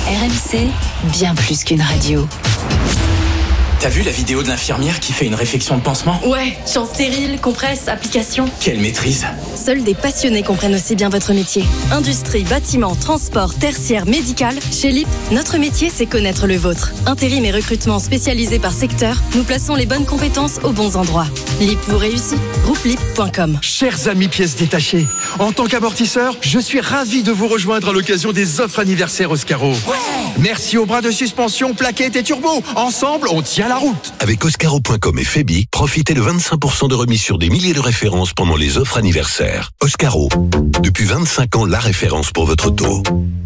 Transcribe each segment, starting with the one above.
RMC, bien plus qu'une radio. T'as vu la vidéo de l'infirmière qui fait une réflexion de pansement ? Ouais, chant stérile, compresse, application. Quelle maîtrise ! Seuls des passionnés comprennent aussi bien votre métier. Industrie, bâtiment, transport, tertiaire, médical. Chez LIP, notre métier, c'est connaître le vôtre. Intérim et recrutement spécialisés par secteur, nous plaçons les bonnes compétences aux bons endroits. LIP vous réussit. GroupeLIP.com. Chers amis pièces détachées, en tant qu'amortisseur, je suis ravi de vous rejoindre à l'occasion des offres anniversaires Oscaro. Merci aux bras de suspension, plaquettes et turbo. Ensemble, on tient la route. Avec Oscaro.com et Febi, profitez de 25% de remise sur des milliers de références pendant les offres anniversaires. Oscaro, depuis 25 ans, la référence pour votre auto.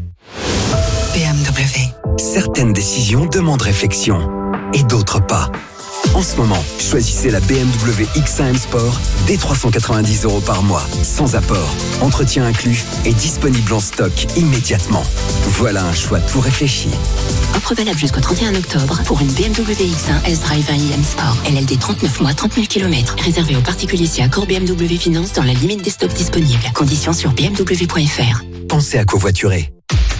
BMW. Certaines décisions demandent réflexion et d'autres pas. En ce moment, choisissez la BMW X1 M Sport dès 390 € par mois, sans apport, entretien inclus et disponible en stock immédiatement. Voilà un choix tout réfléchi. Offre valable jusqu'au 31 octobre pour une BMW X1 S-Drive 1 IM Sport. LLD 39 mois, 30 000 km. Réservé aux particuliers si accord BMW Finance dans la limite des stocks disponibles. Conditions sur bmw.fr. Pensez à covoiturer.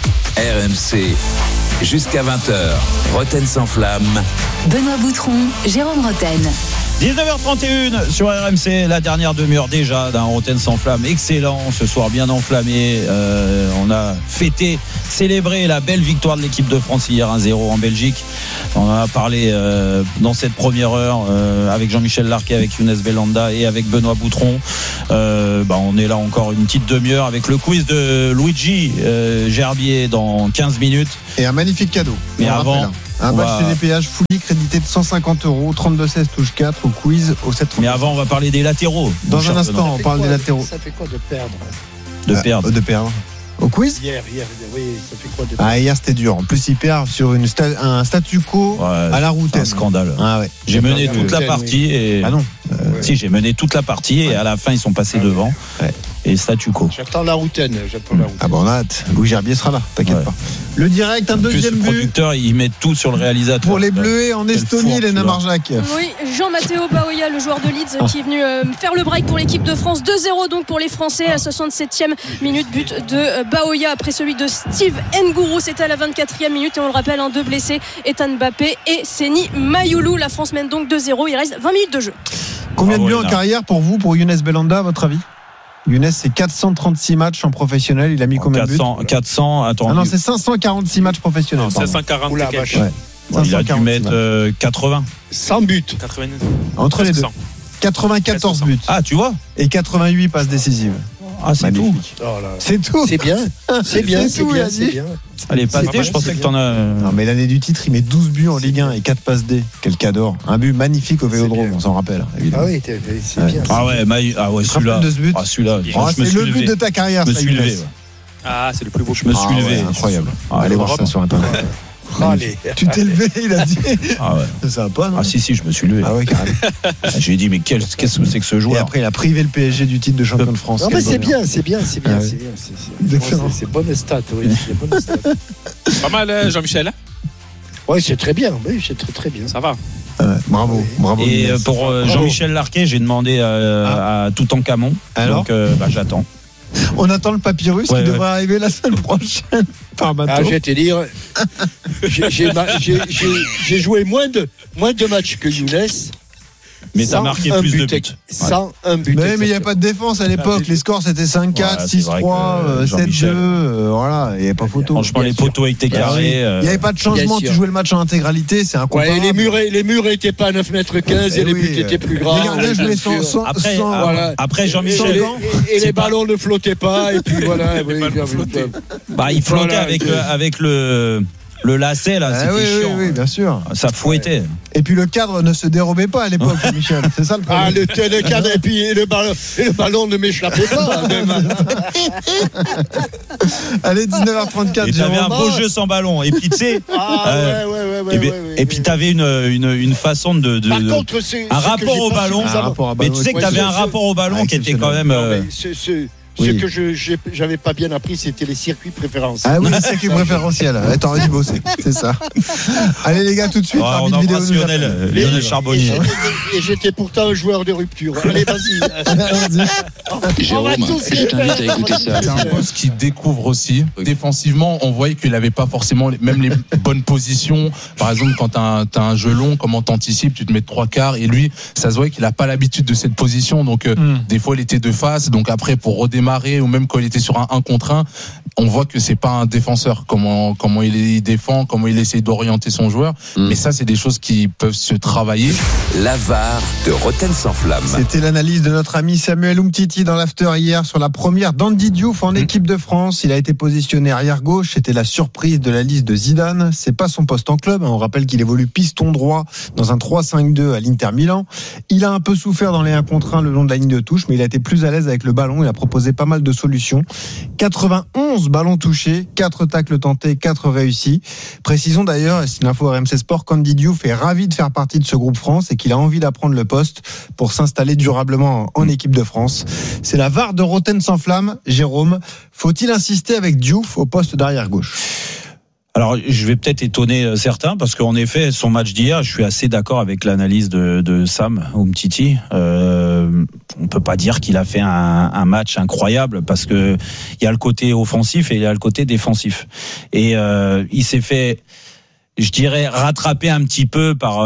RMC, jusqu'à 20h, Roten sans flamme. Benoît Boutron, Jérôme Roten. 19h31 sur RMC, la dernière demi-heure déjà d'un Roten sans flamme excellent, ce soir bien enflammé. On a fêté, célébré la belle victoire de l'équipe de France hier 1-0 en Belgique. On en a parlé dans cette première heure avec Jean-Michel Larquet, avec Younes Belhanda et avec Benoît Boutron. On est là encore une petite demi-heure avec le quiz de Luigi Gerbier dans 15 minutes. Et un magnifique cadeau. Mais avant... Un badge TDPH fully crédité de 150 €, 32-16 touche 4 au quiz au 7. Mais avant, on va parler des latéraux. Dans un instant, on parle des latéraux. Ça fait quoi de perdre ? De perdre. Au quiz ? Hier, oui, ça fait quoi de perdre ? Hier c'était dur. En plus, il perd sur un statu quo à la route. C'est un scandale. Ah ouais. J'ai mené toute la partie et. Ah non. Si, j'ai mené toute la partie et à la fin, ils sont passés devant. Ouais. Et statu quo. J'attends la routaine. Ah bon, on a hâte. Louis Gerbier sera là, t'inquiète pas. Le direct, un deuxième but. Le producteur, il met tout sur le réalisateur. Pour les Bleuets en Estonie, Léna Marjac. Oui, Jean-Matteo Baoya, le joueur de Leeds, qui est venu faire le break pour l'équipe de France. 2-0 donc pour les Français à 67e minute. But de Baoya après celui de Steve Ngourou. C'était à la 24e minute. Et on le rappelle, deux blessés, Ethan Mbappé et Seny Mayoulou. La France mène donc 2-0. Il reste 20 minutes de jeu. Combien de buts en carrière pour vous, pour Younes Belhanda, à votre avis ? Younes, c'est 436 matchs en professionnel. Il a mis combien de buts ? 400, attends. Ah non, c'est 546 matchs professionnels. 540. Il a dû mettre 80. 100 buts. 80. Entre les deux. 94 buts. Ah, tu vois ? Et 88 passes décisives. Ah, c'est tout. C'est tout. C'est bien. C'est bien. C'est bien. Allez, passe D, je pensais que t'en as. Non, mais l'année du titre, il met 12 buts en Ligue 1 et 4 passes D. Quel cador. Un but magnifique au Vélodrome, on s'en rappelle, évidemment. Ah oui, c'est bien. Ah ouais, celui-là. C'est le but de ta carrière, ça, Younes. Ah, c'est le plus beau. Je me suis levé. Incroyable. Allez voir ça sur Internet. Tu t'es levé, il a dit. Ah ouais. Ça va pas, non ? Ah si, je me suis levé. Ah ouais, carrément. J'ai dit, mais qu'est-ce que c'est que ce joueur ? Et après, il a privé le PSG du titre de champion de France. Non, mais c'est bien. C'est bonne stat, oui. Pas mal, Jean-Michel. Oui, c'est très bien. Oui, c'est très bien. Ça va. Bravo. Et pour Jean-Michel Larquet, j'ai demandé à Toutankhamon. Alors ? Donc, j'attends. On attend le papyrus qui devrait arriver la semaine prochaine par bateau. Ah, je vais te dire, j'ai joué moins de matchs que Younes. Mais t'as marqué plus de buts. 101 buts. Mais il n'y a pas de défense à l'époque. Les scores c'était 5-4, 6-3, 7-2. Voilà, il n'y avait pas photo. Franchement, les poteaux étaient carrés. Il n'y avait pas de changement. Tu jouais le match en intégralité. C'est incomparable. Les murs n'étaient pas à 9,15 m et les buts étaient plus grands. Les gardiens jouaient sans. Après, Jean-Michel. Et les ballons ne flottaient pas. Et puis voilà. Il flottait avec le lacet là, c'était chiant. Oui, bien sûr. Ça fouettait. Et puis le cadre ne se dérobait pas à l'époque, Michel. C'est ça le problème. Ah, le cadre et puis le ballon ne m'échappait pas. Allez, 19h34. Et t'avais un beau jeu sans ballon. Et puis tu sais. Et puis t'avais une façon de. Par contre, un rapport au ballon. Mais tu sais que t'avais un rapport au ballon qui était quand même. Ce que j'avais pas bien appris, c'était les circuits préférentiels. Ah oui, les circuits préférentiels. T'aurais dû bosser, c'est ça. Allez les gars, tout de suite. On embrasse Lionel Charbonnier. Et j'étais pourtant un joueur de rupture. Allez, vas-y. Jérôme, je t'invite à écouter ça. C'est un poste qui découvre aussi. Défensivement, on voyait qu'il n'avait pas forcément même les bonnes positions. Par exemple, quand t'as un jeu long, comment t'anticipes, tu te mets 3 quarts. Et lui, ça se voit qu'il n'a pas l'habitude de cette position. Donc, des fois, il était de face. Donc après, pour redémarrer, ou même quand il était sur un 1 contre 1, on voit que c'est pas un défenseur. Comment il défend, comment il essaie d'orienter son joueur. Mais ça, c'est des choses qui peuvent se travailler. La VAR de Roten sans flamme. C'était l'analyse de notre ami Samuel Umtiti dans l'after hier sur la première d'Andy Diouf en équipe de France. Il a été positionné arrière gauche. C'était la surprise de la liste de Zidane. C'est pas son poste en club. On rappelle qu'il évolue piston droit dans un 3-5-2 à l'Inter Milan. Il a un peu souffert dans les 1 contre 1 le long de la ligne de touche, mais il a été plus à l'aise avec le ballon. Il a proposé pas mal de solutions. 91 ballons touchés, 4 tacles tentés, 4 réussis. Précisons d'ailleurs, et c'est une info RMC Sport, qu'Andy Diouf est ravi de faire partie de ce groupe France et qu'il a envie d'apprendre le poste pour s'installer durablement en équipe de France. C'est la VAR de Roten sans flamme. Jérôme, faut-il insister avec Diouf au poste d'arrière gauche ? Alors, je vais peut-être étonner certains parce qu'en effet, son match d'hier, je suis assez d'accord avec l'analyse de Sam Umtiti. On peut pas dire qu'il a fait un match incroyable parce que il y a le côté offensif et il y a le côté défensif. Et il s'est fait, je dirais, rattraper un petit peu par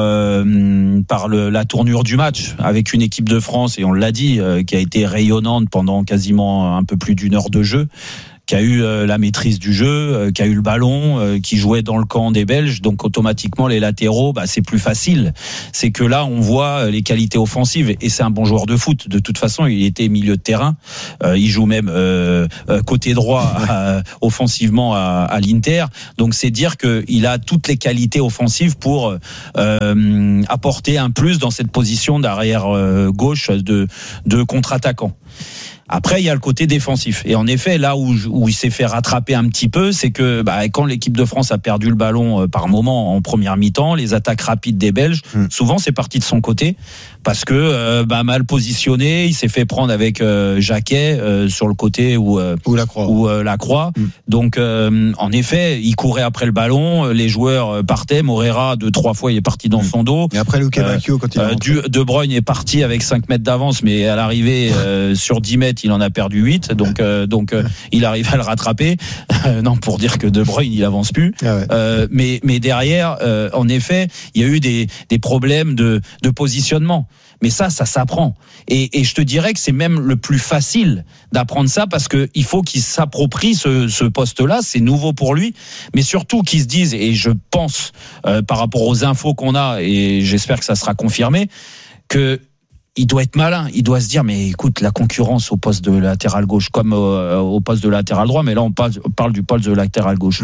la tournure du match avec une équipe de France, et on l'a dit, qui a été rayonnante pendant quasiment un peu plus d'une heure de jeu, qui a eu la maîtrise du jeu, qui a eu le ballon, qui jouait dans le camp des Belges. Donc automatiquement les latéraux, c'est plus facile. C'est que là on voit les qualités offensives, et c'est un bon joueur de foot. De toute façon, il était milieu de terrain. Il joue même côté droit offensivement à l'Inter. Donc c'est dire qu'il a toutes les qualités offensives pour apporter un plus dans cette position d'arrière gauche de contre-attaquant. Après, il y a le côté défensif. Et en effet, là où il s'est fait rattraper un petit peu, c'est que quand l'équipe de France a perdu le ballon par moment en première mi-temps, les attaques rapides des Belges, souvent c'est parti de son côté, parce que mal positionné, il s'est fait prendre avec Jacquet sur le côté ou Lacroix. Donc en effet, il courait après le ballon, les joueurs partaient, Moreira 2-3 fois il est parti dans son dos. Et après Luke Bacchio quand il est De Bruyne est parti avec 5 mètres d'avance, mais à l'arrivée sur 10 mètres il en a perdu 8, donc il arrive à le rattraper. Non, pour dire que De Bruyne il avance plus. Mais derrière, en effet, il y a eu des problèmes de positionnement. Mais ça s'apprend. Et je te dirais que c'est même le plus facile d'apprendre ça, parce que il faut qu'il s'approprie ce poste-là. C'est nouveau pour lui, mais surtout qu'il se dise, et je pense par rapport aux infos qu'on a, et j'espère que ça sera confirmé, que il doit être malin, il doit se dire, mais écoute, la concurrence au poste de latéral gauche comme au poste de latéral droit, mais là on parle du poste de latéral gauche.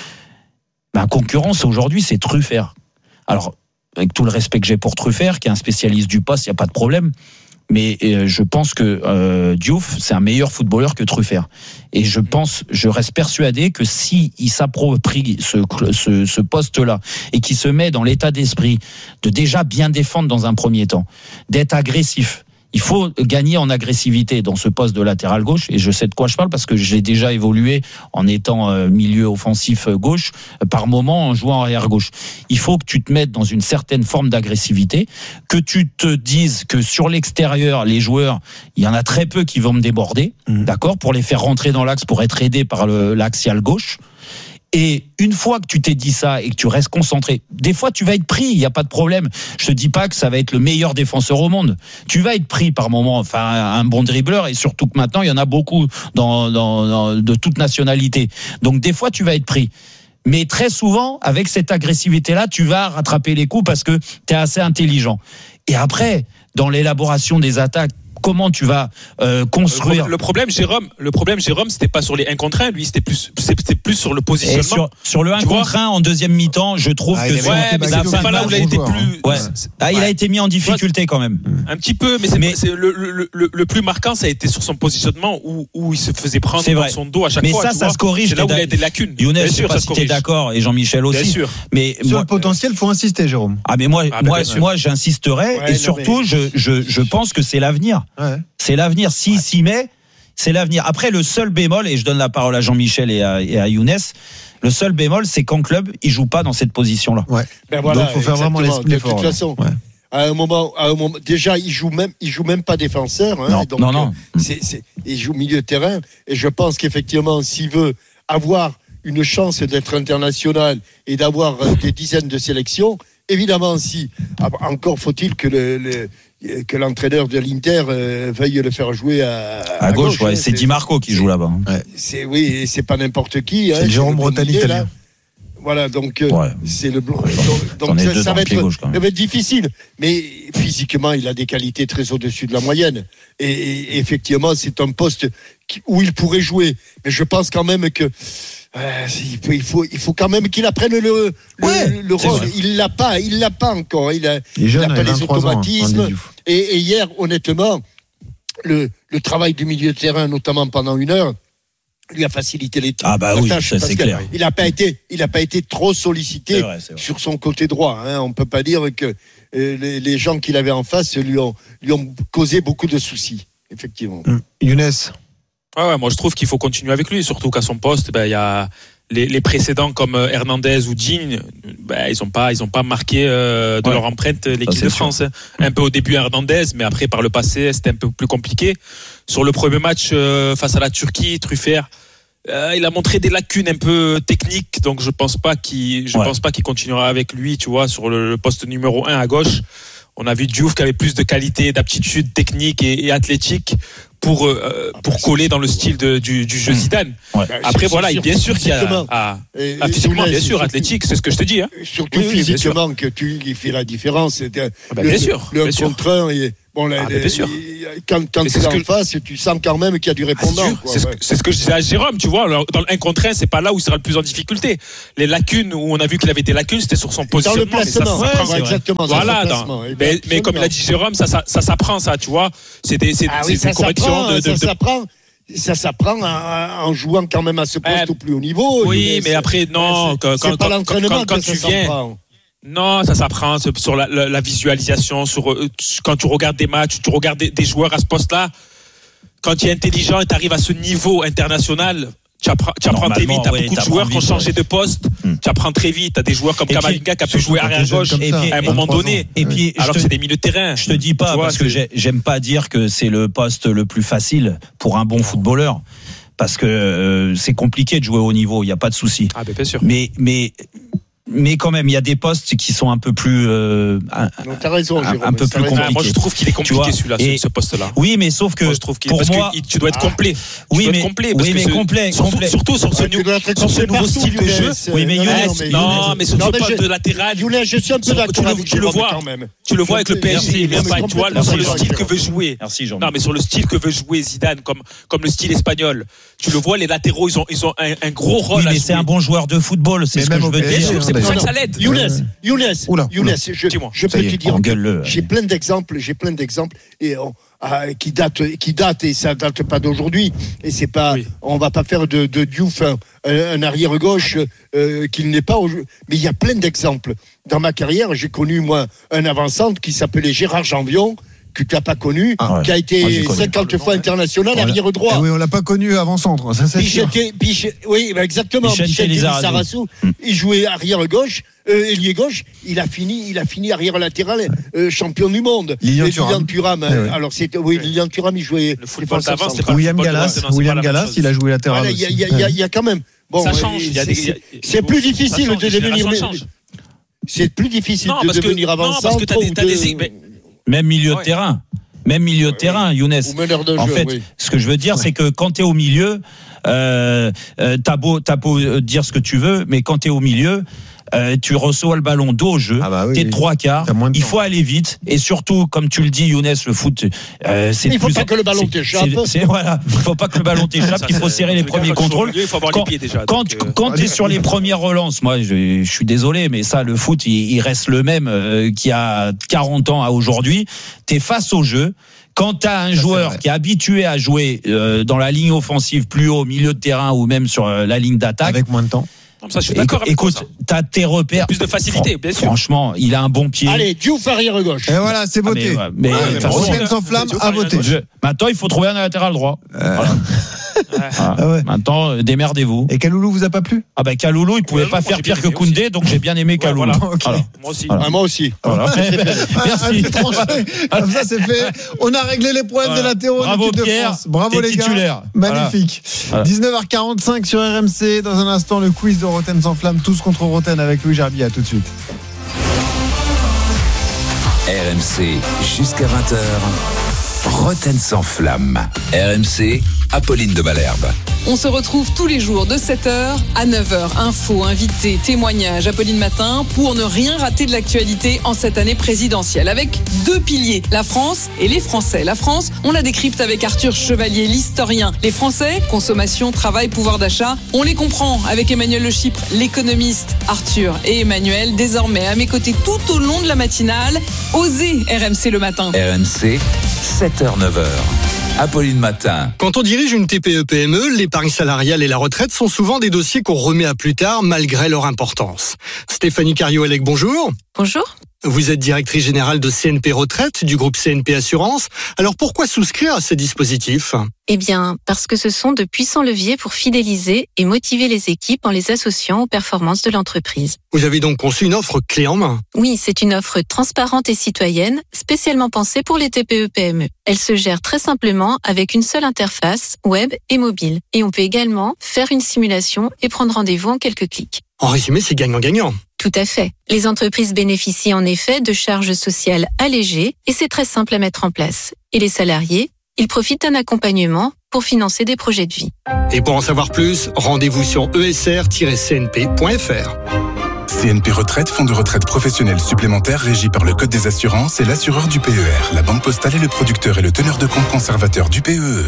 La concurrence aujourd'hui, c'est Truffert. Alors, avec tout le respect que j'ai pour Truffert, qui est un spécialiste du poste, il n'y a pas de problème. Mais je pense que Diouf, c'est un meilleur footballeur que Truffert. Et je reste persuadé que si il s'approprie ce poste-là et qu'il se met dans l'état d'esprit de déjà bien défendre dans un premier temps, d'être agressif. Il faut gagner en agressivité dans ce poste de latéral gauche, et je sais de quoi je parle parce que j'ai déjà évolué en étant milieu offensif gauche par moment en jouant arrière gauche. Il faut que tu te mettes dans une certaine forme d'agressivité, que tu te dises que sur l'extérieur, les joueurs, il y en a très peu qui vont me déborder, d'accord, pour les faire rentrer dans l'axe, pour être aidés par l'axial gauche. Et une fois que tu t'es dit ça et que tu restes concentré, des fois tu vas être pris, il n'y a pas de problème. Je te dis pas que ça va être le meilleur défenseur au monde. Tu vas être pris par moment, enfin un bon dribbleur, et surtout que maintenant il y en a beaucoup de toute nationalité. Donc des fois tu vas être pris. Mais très souvent, avec cette agressivité-là, tu vas rattraper les coups parce que tu es assez intelligent. Et après, dans l'élaboration des attaques, comment tu vas construire. Le problème, Jérôme, c'était pas sur les 1 contre 1, lui, c'était plus sur le positionnement. Et sur le 1 contre 1 en deuxième mi-temps, je trouve que c'est pas là où il a été plus. Il a été mis en difficulté quand même. Un petit peu, mais c'est le plus marquant, ça a été sur son positionnement où il se faisait prendre dans son dos à chaque fois. Mais ça se corrige. C'est là où il a des lacunes. Younes, je sais pas si t'es d'accord, et Jean-Michel aussi. Bien sûr. Mais sur le potentiel, faut insister, Jérôme. Mais moi, j'insisterai, et surtout, je pense que c'est l'avenir. Ouais. C'est l'avenir. S'il s'y met, C'est l'avenir. Après, le seul bémol, et je donne la parole à Jean-Michel et à Younes, le seul bémol, c'est qu'en club, il joue pas dans cette position-là. Ouais. Ben voilà, donc, il faut faire vraiment l'effort. De toute façon, à un moment, déjà, il joue même pas défenseur. Hein, non, donc, non. Il joue milieu de terrain. Et je pense qu'effectivement, s'il veut avoir une chance d'être international et d'avoir des dizaines de sélections, évidemment, si encore faut-il que l'entraîneur de l'Inter veuille le faire jouer à gauche. Ouais, c'est Di Marco qui joue là-bas. Ouais. C'est pas n'importe qui. C'est Jérôme Breton italien. Voilà, donc c'est le blanc. Donc ça va être difficile. Mais physiquement, il a des qualités très au-dessus de la moyenne. Et effectivement, c'est un poste où il pourrait jouer. Mais je pense quand même que il faut quand même qu'il apprenne le rôle. Il l'a pas encore. Il a pas les automatismes. Et hier, honnêtement, le travail du milieu de terrain, notamment pendant 1 heure, lui a facilité les tâches. Ah bah oui, ça c'est clair. Il n'a pas été trop sollicité sur son côté droit. Hein. On peut pas dire que les gens qu'il avait en face lui ont causé beaucoup de soucis, effectivement. Younes. Ouais, moi je trouve qu'il faut continuer avec lui, surtout qu'à son poste, il y a les précédents comme Hernandez ou Digne, ils ont pas marqué de leur empreinte l'équipe de France. Sûr. Un peu au début Hernandez, mais après par le passé c'était un peu plus compliqué. Sur le premier match face à la Turquie, Truffert, il a montré des lacunes un peu techniques, donc je pense pas qu'il continuera avec lui, tu vois, sur le poste numéro 1 à gauche. On a vu Diouf qui avait plus de qualité, d'aptitude technique et athlétique pour coller dans le style du jeu Zidane. Ouais. Après bien sûr qu'il y a physiquement, bien sûr, athlétique, c'est ce que je te dis. Hein. Surtout physiquement il fait la différence. Bien sûr. Le contre 1 et bien sûr. Quand tu es en face, tu sens quand même qu'il y a du répondant. C'est ce que je disais à Jérôme, tu vois. Dans le 1 contre 1, c'est pas là où il sera le plus en difficulté. Les lacunes où on a vu qu'il avait des lacunes, c'était sur son positionnement. Dans le placement. Exactement. Voilà. Mais comme l'a dit Jérôme, ça s'apprend, ça, tu vois. C'est des corrections Ça s'apprend en jouant quand même à ce poste au plus haut niveau. Oui, mais après, non. C'est pas l'entraînement quand tu viens. Non, ça s'apprend sur la visualisation, quand tu regardes des matchs, tu regardes des joueurs à ce poste-là. Quand tu es intelligent et tu arrives à ce niveau international, tu apprends très vite. Tu as beaucoup de joueurs qui ont changé de poste. Tu apprends très vite. Tu as des joueurs comme Kamavinga qui a pu jouer arrière-gauche à un moment donné. Et puis, alors que c'est des milieux de terrain. Je te dis pas, parce que j'aime pas dire que c'est le poste le plus facile pour un bon footballeur. Parce que c'est compliqué de jouer au haut niveau, il n'y a pas de souci. Ah, bien sûr. Mais quand même, il y a des postes qui sont un peu plus, t'as raison, Jérôme, un peu plus compliqués. Moi, je trouve qu'il est compliqué celui-là, ce poste-là. Oui, mais sauf que pour moi, tu dois être complet. Complet. Surtout sur ce nouveau style de jeu. Oui, mais Younes, mais sur le poste de latéral. Younes, je suis un peu d'accord avec Jérôme quand même. Tu le vois avec le PSG, il vient pas une toile sur le style que veut jouer. Merci, Jean. Non, mais sur le style que veut jouer Zidane, comme le style espagnol. Tu le vois, les latéraux, ils ont un gros rôle. Oui, mais c'est un bon joueur de football, c'est ce que je veux dire. C'est pour ça que ça l'aide. Younes, je peux te dire que j'ai plein d'exemples qui datent et ça date pas d'aujourd'hui, et c'est pas, on va pas faire de Diouf un arrière gauche qu'il n'est pas au jeu, mais il y a plein d'exemples. Dans ma carrière, j'ai connu moi un avant-centre qui s'appelait Gérard Janvion, que tu n'as pas connu, qui a été 50 fois international arrière droit. Oui, on l'a pas connu avant centre, ça c'est sûr. Oui, exactement. Michel Lizarazu. Il jouait arrière gauche, ailier gauche. Il a fini arrière latéral, champion du monde. Lilian Thuram. Alors c'était Lilian Thuram, il jouait. Le football d'avant, c'était pas William Gallas, il a joué latéral. Il y a quand même. Bon, ça change. C'est plus difficile de devenir. C'est plus difficile de devenir avant-centre. Même milieu de terrain. Younes. En fait, ce que je veux dire, c'est que quand tu es au milieu, t'as beau dire ce que tu veux, mais quand tu es au milieu, tu reçois le ballon dos au jeu, t'es 3/4, il faut aller vite, et surtout, comme tu le dis, Younes, le foot, c'est il faut pas que le ballon t'échappe. Il faut pas que le ballon t'échappe, il faut serrer les premiers contrôles. Il faut avoir les pieds déjà. Quand t'es sur les premières relances, moi, je suis désolé, mais ça, le foot, il reste le même qu'il y a 40 ans à aujourd'hui. T'es face au jeu. Quand tu as un joueur qui est habitué à jouer dans la ligne offensive plus haut, milieu de terrain ou même sur la ligne d'attaque, avec moins de temps. Ça, je suis d'accord avec écoute, toi, ça. t'as tes repères. Plus de facilité, bien sûr. Franchement, il a un bon pied. Allez, Diouf arrière gauche. Et voilà, c'est voté. Mais de toute façon, Rotten sans flamme à voter. maintenant, il faut trouver un latéral droit. Voilà. Ah ouais. Maintenant, démerdez-vous. Et Kaloulou vous a pas plu? Ah ben Kaloulou, il pouvait pas faire pire que Koundé, donc j'ai bien aimé Kaloulou. Voilà. Okay. Voilà. Moi aussi. Voilà. Ah, moi aussi. Voilà. Merci. Comme ça, c'est fait. On a réglé les problèmes des latéraux. Bravo de Pierre. France. Bravo T'es les gars. titulaire. Magnifique. Voilà. 19h45 sur RMC. Dans un instant, le quiz de Rotten sans flamme. Tous contre Rotten avec Louis Gerbier. À tout de suite. RMC jusqu'à 20h. Rotten sans flamme. RMC, Apolline de Malherbe. On se retrouve tous les jours de 7h à 9h. Infos, invités, témoignages, Apolline Matin, pour ne rien rater de l'actualité en cette année présidentielle. Avec deux piliers, la France et les Français. La France, on la décrypte avec Arthur Chevalier, l'historien. Les Français, consommation, travail, pouvoir d'achat, on les comprend avec Emmanuel Le Chypre, l'économiste. Arthur et Emmanuel, désormais à mes côtés tout au long de la matinale. Osez RMC le matin. RMC, 7h-9h. Apolline Matin. Quand on dirige une TPE-PME, l'épargne salariale et la retraite sont souvent des dossiers qu'on remet à plus tard malgré leur importance. Stéphanie Cario-Alec, bonjour. Bonjour. Vous êtes directrice générale de CNP Retraite du groupe CNP Assurance. Alors pourquoi souscrire à ces dispositifs ? Eh bien, parce que ce sont de puissants leviers pour fidéliser et motiver les équipes en les associant aux performances de l'entreprise. Vous avez donc conçu une offre clé en main. Oui, c'est une offre transparente et citoyenne, spécialement pensée pour les TPE-PME. Elle se gère très simplement avec une seule interface, web et mobile. Et on peut également faire une simulation et prendre rendez-vous en quelques clics. En résumé, c'est gagnant-gagnant. Tout à fait. Les entreprises bénéficient en effet de charges sociales allégées et c'est très simple à mettre en place. Et les salariés, ils profitent d'un accompagnement pour financer des projets de vie. Et pour en savoir plus, rendez-vous sur esr-cnp.fr. CNP Retraite, fonds de retraite professionnel supplémentaire régi par le Code des assurances et l'assureur du PER. La Banque Postale est le producteur et le teneur de compte conservateur du PEE.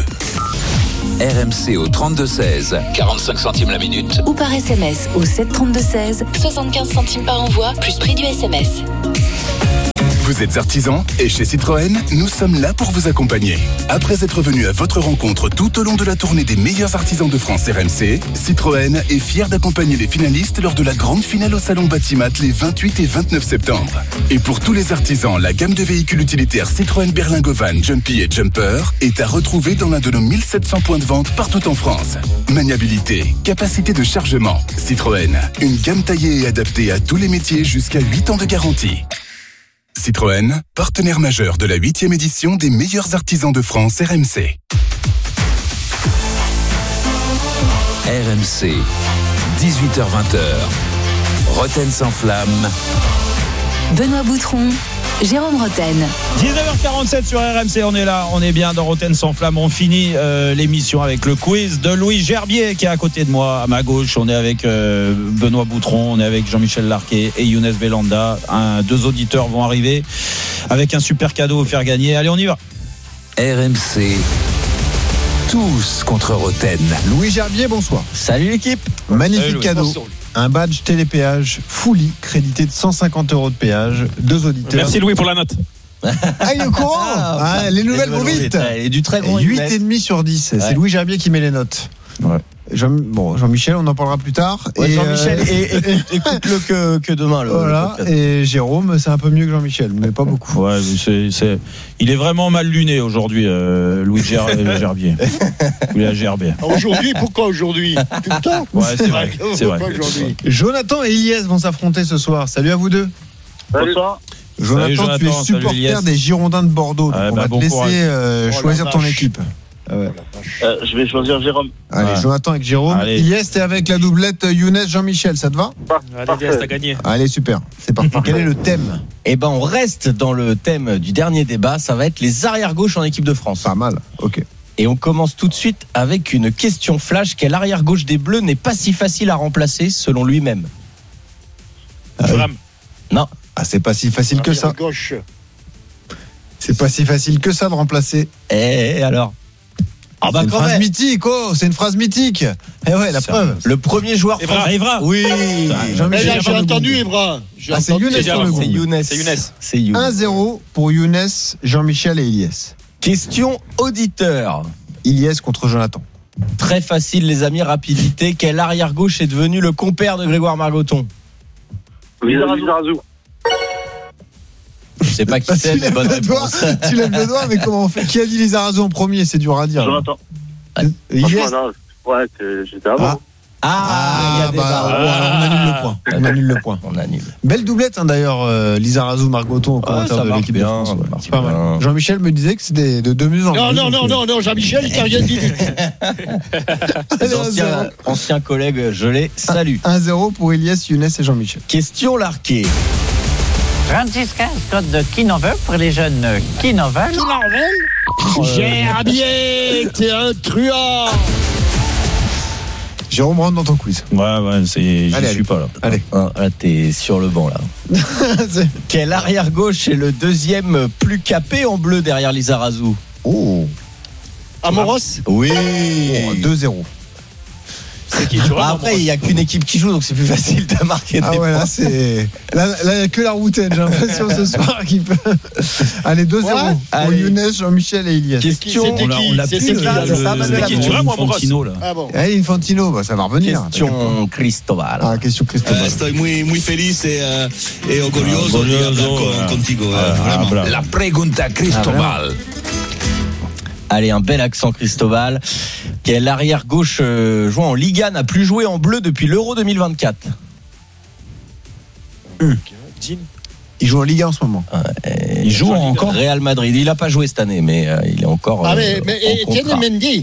RMC au 32-16, 45 centimes la minute. Ou par SMS au 732-16, 75 centimes par envoi, plus prix du SMS. Vous êtes artisan et chez Citroën, nous sommes là pour vous accompagner. Après être venu à votre rencontre tout au long de la tournée des meilleurs artisans de France RMC, Citroën est fier d'accompagner les finalistes lors de la grande finale au Salon Batimat les 28 et 29 septembre. Et pour tous les artisans, la gamme de véhicules utilitaires Citroën Berlingo Van, Jumpy et Jumper est à retrouver dans l'un de nos 1700 points de vente partout en France. Maniabilité, capacité de chargement, Citroën, une gamme taillée et adaptée à tous les métiers jusqu'à 8 ans de garantie. Citroën, partenaire majeur de la 8e édition des meilleurs artisans de France RMC. RMC, 18h-20h. Rotten sans flamme. Benoît Boutron, Jérôme Rotten. 19h47 sur RMC, on est là, on est bien dans Rotten sans flamme. On finit l'émission avec le quiz de Louis Gerbier qui est à côté de moi, à ma gauche. On est avec Benoît Boutron, on est avec Jean-Michel Larquet et Younes Belanda. Deux auditeurs vont arriver avec un super cadeau à faire gagner. Allez, on y va. RMC, tous contre Rotten. Louis Gerbier, bonsoir. Salut l'équipe. Magnifique cadeau. Un badge télépéage Fully crédité de 150 € de péage. Deux auditeurs. Merci Louis pour la note. Ah, il est au courant. Les nouvelles vont vite. Et du très grand. 8,5 sur 10. C'est Louis Gerbier qui met les notes. Ouais. Jean-Michel, on en parlera plus tard. Ouais, Jean-Michel, écoute-le que demain. Voilà. Et Jérôme, c'est un peu mieux que Jean-Michel, mais pas beaucoup. Ouais, il est vraiment mal luné aujourd'hui, Louis Gerbier. Louis Gerbier. Aujourd'hui, pourquoi aujourd'hui? Tout le temps. Ouais, c'est vrai. C'est vrai. Jonathan et Ilyes vont s'affronter ce soir. Salut à vous deux. Bonsoir. Jonathan, tu es supporter des Girondins de Bordeaux. Donc on va te laisser choisir ton équipe. Ouais. Je vais choisir Jérôme. Allez, Jonathan avec Jérôme. Yes, t'es avec la doublette Younes Jean-Michel, ça te va? Allez, Yes, t'as gagné. Allez, super. C'est parti. Quel est le thème? Eh ben, on reste dans le thème du dernier débat. Ça va être les arrière-gauches en équipe de France. Pas mal. Ok. Et on commence tout de suite avec une question flash. Quel arrière-gauche des Bleus n'est pas si facile à remplacer selon lui-même? Non. Ah, c'est pas si facile que ça. Gauche. C'est pas si facile que ça de remplacer. Et alors? Ah bah, c'est une phrase mythique, c'est une phrase mythique. Eh ouais, la preuve. Le premier joueur français. Evra. Oui. J'ai entendu Evra. C'est Younes sur le groupe. C'est Younes. 1-0 pour Younes, Jean-Michel et Ilyes. Question auditeur. Ilyes contre Jonathan. Très facile, les amis, rapidité. Quel arrière-gauche est devenu le compère de Grégoire Margoton? Lizarazu. Je sais pas qui c'est, mais bonne réponse. Tu lèves le doigt, mais comment on fait? Qui a dit Lizarazu en premier? C'est dur à dire. Jonathan. Ouais, j'étais avant. Il y a des alors on annule le point. On annule. Belle doublette, d'ailleurs, Lizarazu, Margoton au commentaire de l'équipe de France. C'est pas mal. Jean-Michel me disait que c'était de mieux en mieux. Non, Jean-Michel, il t'a rien dit. Anciens collègues, je les salue. 1-0 pour Elias, Younes et Jean-Michel. Question larquée. 36-15, code de qui n'en veut pour les jeunes qui n'en veulent. Gerbier, t'es un truand. Jérôme, rentre dans ton quiz. Ouais, j'y suis pas là. Allez. Là, t'es sur le banc, là. Quel arrière-gauche est le deuxième plus capé en bleu derrière Lizarazu? Amoros? Oui. 2-0. C'est qui, tu vois, après, il n'y a qu'une équipe qui joue, donc c'est plus facile de marquer des points. Là, il n'y a que la routaine, j'ai l'impression, ce soir, qui peut. Allez, 2-0 pour Younes, Jean-Michel et Elias. Question. On l'a plus. C'est qui, tu vois, moi, Infantino, là. Infantino, ça va revenir. Question Cristobal. Question Cristobal. Estoy muy feliz et orgulloso de hablar contigo. La pregunta Cristobal. Allez, un bel accent Cristobal. Quel arrière-gauche jouant en Liga n'a plus joué en bleu depuis l'Euro 2024? Il joue en Liga en ce moment. Il joue encore Real Madrid. Il n'a pas joué cette année, mais il est encore. Mais Etienne Mendy.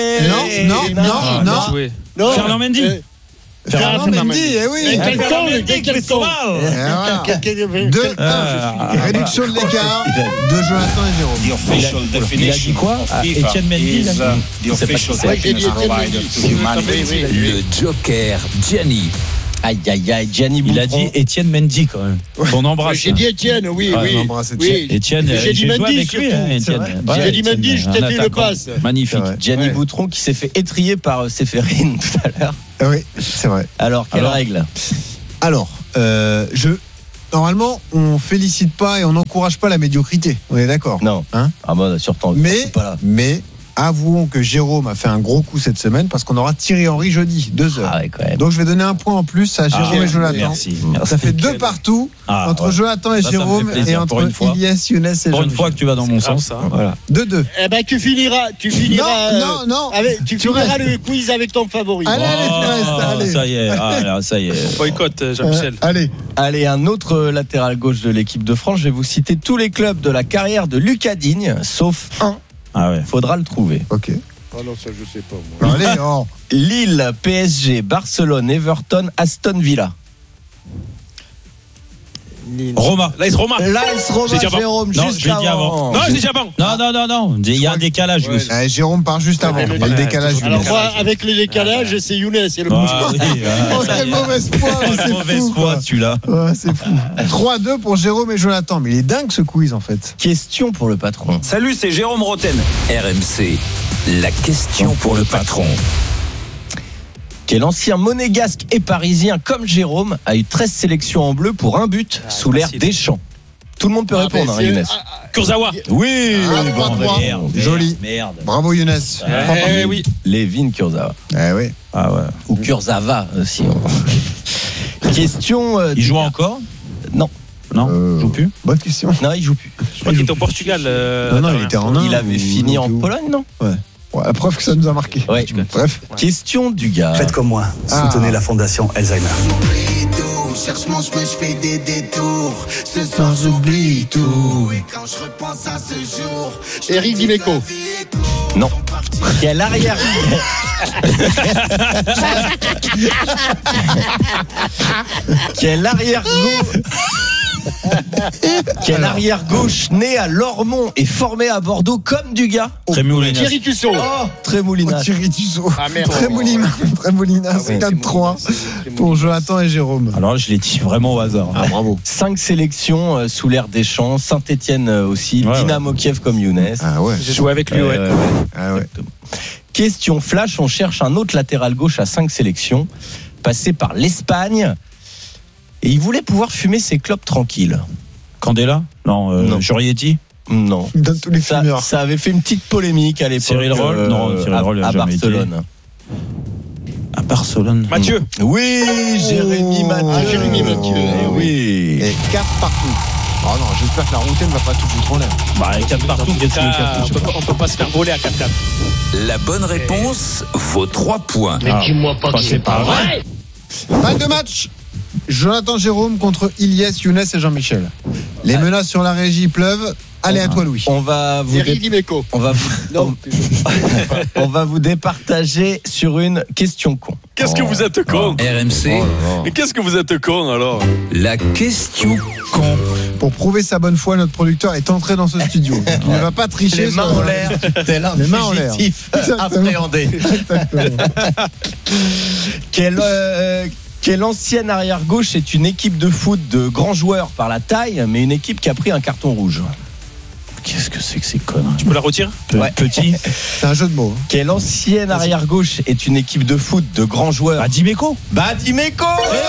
Non. Fernand Mendy. Fernand Mendy, oui. Quel temps. Réduction de l'écart de Jonathan et Jérôme. Il a dit quoi? Etienne Mendy. Le Joker Gianni. Aïe, Gianni Boutron. Il a dit Etienne Mendy quand même. On embrasse. J'ai dit Etienne, oui. On embrasse Etienne. Etienne, j'ai dit Mendy surtout. J'ai dit Mendy, je t'ai fait le passe. Magnifique. Gianni Boutron qui s'est fait étrier par Séphérine tout à l'heure. Oui, c'est vrai. Alors, quelle règle? Alors, normalement, on félicite pas et on n'encourage pas la médiocrité. On est d'accord? Non. Surtout. Mais avouons que Jérôme a fait un gros coup cette semaine parce qu'on aura Thierry Henry jeudi, 2h. Donc je vais donner un point en plus à Jérôme et Jonathan. Merci. Ça fait 2 partout entre Jonathan et Jérôme et entre Elias, Younes et Jean-Michel. Pour une fois que tu vas dans mon sens. Voilà. 2-2. Eh ben tu finiras. Non. Tu finiras le quiz avec ton favori. Allez. Ça y est. Boycott, Jean-Michel. Allez, un autre latéral gauche de l'équipe de France. Je vais vous citer tous les clubs de la carrière de Lucas Digne, sauf un. Faudra le trouver. Ok. Non, ça je sais pas moi. Allez, Lille, PSG, Barcelone, Everton, Aston Villa. Roma. L'AS Roma. Jérôme, juste avant. Non, j'ai dit avant. Non. Il y a un décalage. Jérôme part juste avant. Il y a le décalage. Alors moi, avec le décalage, c'est Younes. C'est le quelle mauvaise foi. Celui-là. C'est fou. 3-2 pour Jérôme et Jonathan. Mais il est dingue ce quiz en fait. Question pour le patron. Salut, c'est Jérôme Roten. RMC, la question pour le patron. Quel ancien monégasque et parisien comme Jérôme a eu 13 sélections en bleu pour un but sous l'ère Deschamps? Tout le monde peut répondre, Younes. Kurzawa. Oui. Joli. Merde. Bravo Younes. Oui. Lévin Kurzawa. Oui. Ou Kurzawa aussi. Question. Il joue encore? Non. Il joue plus. Bonne question. Non, il joue plus. Je crois qu'il était au Portugal. Non, il était en Inde. Il avait fini en Pologne, non? Ouais. La preuve que ça nous a marqué. Ouais. Bref. Question du gars. Faites comme moi. Soutenez la fondation Alzheimer. Cherche mon chemin, je fais des détours. Ce soir, j'oublie tout. Et quand je repense à ce jour, Eric Dimeco. Non. Quel arrière Quel arrière-gauche Quel arrière-gauche né à Lormont et formé à Bordeaux comme Dugas? Thierry Tussaud. Trémoulinas. Thierry Tussaud. Trémoulinas, 4-3 pour Jonathan et Jérôme. Alors je l'ai dit vraiment au hasard. Bravo. 5 sélections sous l'ère Deschamps, Saint-Etienne aussi, Dynamo Kiev comme Younes. J'ai joué avec lui, Question flash, on cherche un autre latéral gauche à 5 sélections, passé par l'Espagne. Et il voulait pouvoir fumer ses clopes tranquilles. Candela? Non. Jurietti? Non. Il donne tous les fumeurs. Ça avait fait une petite polémique à l'époque. Cyril Roll Non, Cyril Roll à Barcelone. À Barcelone. Mathieu. Oui, Jérémy Mathieu. Ah, Jérémy Mathieu. Oui. Et 4 partout. Oh non, j'espère que la routine ne va pas tout foutre en l'air. Bah, 4 partout, On peut pas se faire voler à 4-4. La bonne réponse vaut 3 points. Mais dis-moi pas que c'est pas vrai. Balle de match. Jonathan Jérôme contre Ilyes, Younes et Jean-Michel. Les menaces sur la régie pleuvent. Allez, à toi, Louis. On va vous départager sur une question con. Qu'est-ce que vous êtes con RMC. Mais qu'est-ce que vous êtes con alors? La question con. Pour prouver sa bonne foi, notre producteur est entré dans ce studio. Il ne va pas tricher. Les mains en l'air, tel un fugitif appréhendé. Quelle ancienne arrière-gauche est une équipe de foot de grands joueurs par la taille, mais une équipe qui a pris un carton rouge? Qu'est-ce que c'est que ces conneries? Tu peux la retirer? Petit. C'est un jeu de mots. Quelle ancienne arrière-gauche est une équipe de foot de grands joueurs? Dimeco. Dimeco.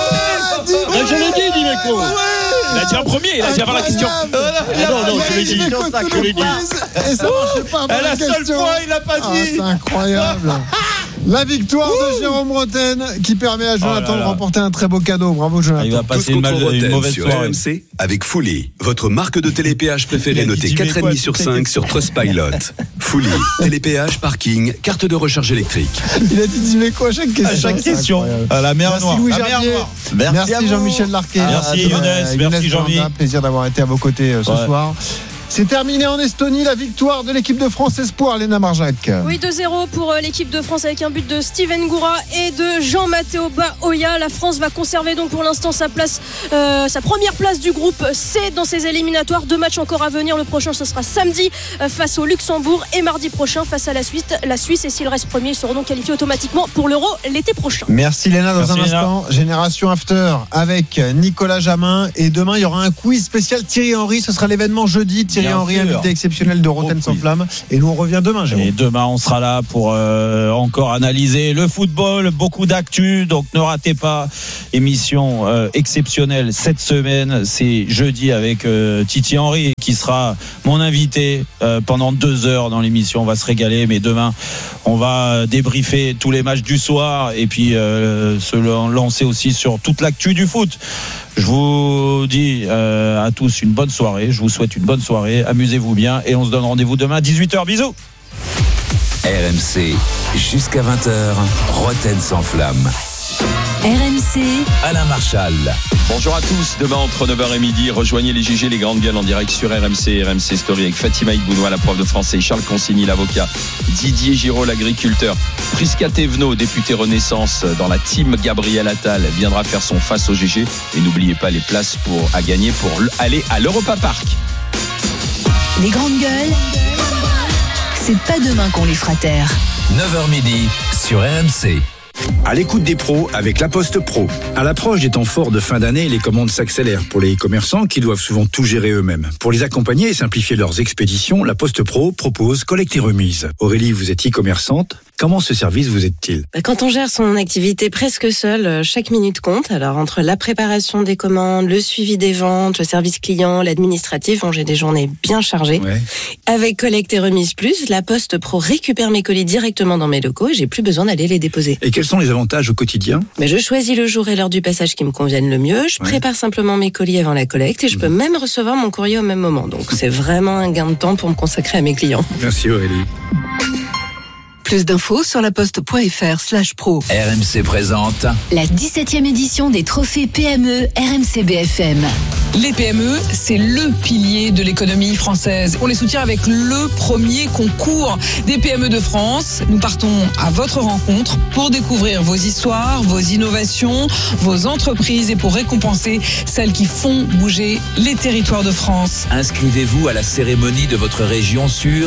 Je l'ai dit, Dimeco. Il a dit en premier, il a dit avant la question. Non, je l'ai dit. Et ça marchait pas. La seule fois, il a pas dit. C'est incroyable. La victoire de Jérôme Roten qui permet à Jonathan de remporter un très beau cadeau. Bravo Jonathan. Il va passer une mauvaise sur soirée. RMC avec Fully, votre marque de télépéage préférée notée 4,5 sur 5 sur Trustpilot. Fully, télépéage, parking, carte de recharge électrique. Il a dit Dimeco à chaque question. À chaque question. À la mer noire. Louis La mer Gerbier. noire. Merci Jean-Michel Larquet. Merci Younes. Merci Jean-Mi. Plaisir d'avoir été à vos côtés ce soir. C'est terminé en Estonie, la victoire de l'équipe de France Espoir, Léna Marjac. Oui, 2-0 pour l'équipe de France avec un but de Steven Goura et de Jean-Matteo Baoya. La France va conserver donc pour l'instant sa première place du groupe C dans ses éliminatoires. 2 matchs encore à venir. Le prochain, ce sera samedi face au Luxembourg et mardi prochain face à la Suisse. Et s'il reste premier, ils seront donc qualifiés automatiquement pour l'Euro l'été prochain. Merci Léna. Dans un instant, Léna. Génération After avec Nicolas Jamin. Et demain, il y aura un quiz spécial Thierry Henry. Ce sera l'événement jeudi. Thierry Henry, invité exceptionnel de Roten sans flamme. Et nous, on revient demain, Jérôme. Et demain, on sera là pour encore analyser le football, beaucoup d'actu. Donc, ne ratez pas. Émission exceptionnelle cette semaine. C'est jeudi avec Titi Henry qui sera mon invité pendant 2 heures dans l'émission. On va se régaler. Mais demain, on va débriefer tous les matchs du soir et puis se lancer aussi sur toute l'actu du foot. Je vous dis à tous une bonne soirée. Je vous souhaite une bonne soirée. Amusez-vous bien et on se donne rendez-vous demain à 18h. Bisous. RMC, jusqu'à 20h, Roten sans flamme. RMC, Alain Marchal. Bonjour à tous, demain entre 9h et midi, rejoignez les GG, les grandes gueules en direct sur RMC, RMC Story avec Fatima Ibounois, la prof de français, Charles Consigny, l'avocat, Didier Giraud, l'agriculteur, Prisca Thévenot, député Renaissance dans la team Gabriel Attal, viendra faire son face au GG et n'oubliez pas les places à gagner pour aller à l'Europa Park. les grandes gueules, c'est pas demain qu'on les fera taire. 9h midi sur RMC. À l'écoute des pros avec La Poste Pro. À l'approche des temps forts de fin d'année, les commandes s'accélèrent pour les e-commerçants qui doivent souvent tout gérer eux-mêmes. Pour les accompagner et simplifier leurs expéditions, La Poste Pro propose collecte et remise. Aurélie, vous êtes e-commerçante. Comment ce service vous aide-t-il ? Quand on gère son activité presque seul, chaque minute compte. Alors entre la préparation des commandes, le suivi des ventes, le service client, l'administratif, j'ai des journées bien chargées. Ouais. Avec Collecte et Remise Plus, La Poste Pro récupère mes colis directement dans mes locaux et j'ai plus besoin d'aller les déposer. Et quels sont les avantages au quotidien ? Je choisis le jour et l'heure du passage qui me conviennent le mieux. Je prépare simplement mes colis avant la collecte et je peux même recevoir mon courrier au même moment. Donc c'est vraiment un gain de temps pour me consacrer à mes clients. Merci Aurélie. Plus d'infos sur laposte.fr/pro. RMC présente la 17e édition des trophées PME RMC BFM. Les PME, c'est le pilier de l'économie française. On les soutient avec le premier concours des PME de France. Nous partons à votre rencontre pour découvrir vos histoires, vos innovations, vos entreprises et pour récompenser celles qui font bouger les territoires de France. Inscrivez-vous à la cérémonie de votre région sur